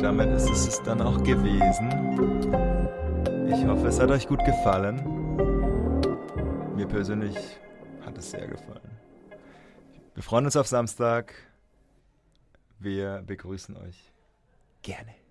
damit ist es dann auch gewesen. Ich hoffe, es hat euch gut gefallen. Mir persönlich hat es sehr gefallen. Wir freuen uns auf Samstag. Wir begrüßen euch gerne.